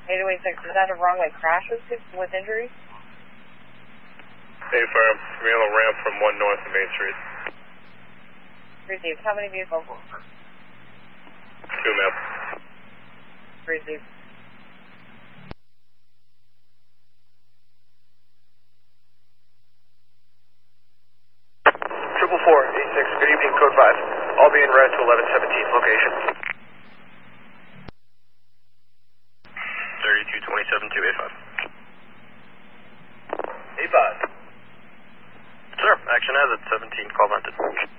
826, is that a runway crash with injuries? Hey, firm. Camilo ramp from 1 north of Main Street. Received. How many vehicles? 2, ma'am. Received. Triple 486. Good evening, code 5. All being red to 1117 location. 3227 to A5. A5. Sir, action has it. 17, call vented.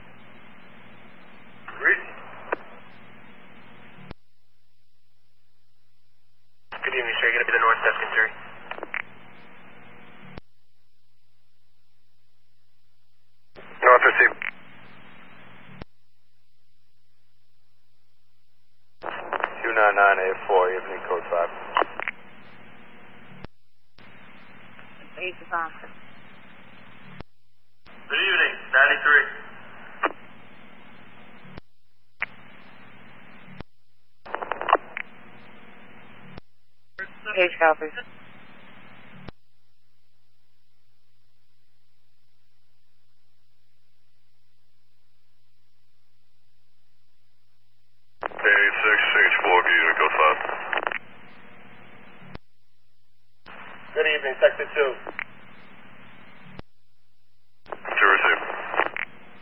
Read. Good evening, sir. You're going to be the north desk in Surrey. North received. 299A4, evening code 5. 8 to 5. Good evening, 93. Page copies. Good evening, Sector 2.